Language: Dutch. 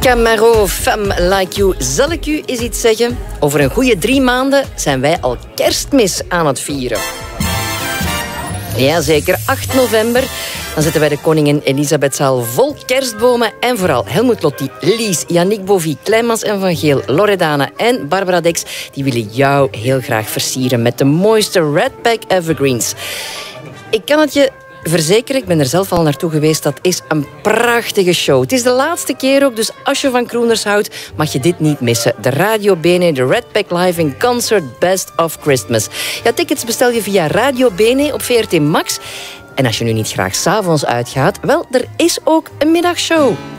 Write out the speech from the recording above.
Camaro, Femme Like You. Zal ik u eens iets zeggen? Over een goede 3 maanden zijn wij al Kerstmis aan het vieren. Jazeker, 8 november. Dan zetten wij de koningin Elisabethzaal vol kerstbomen. En vooral Helmut Lotti, Lies, Yannick Bovy, Kleinmans en Van Geel, Loredana en Barbara Dex, die willen jou heel graag versieren met de mooiste Redpack Evergreens. Ik kan het je verzekeren, ik ben er zelf al naartoe geweest, dat is een prachtige show. Het is de laatste keer ook, dus als je van crooners houdt, mag je dit niet missen. De Radio Bene, de Redpack Live in Concert Best of Christmas. Ja, tickets bestel je via Radio Bene op VRT Max. En als je nu niet graag 's avonds uitgaat, wel, er is ook een middagshow.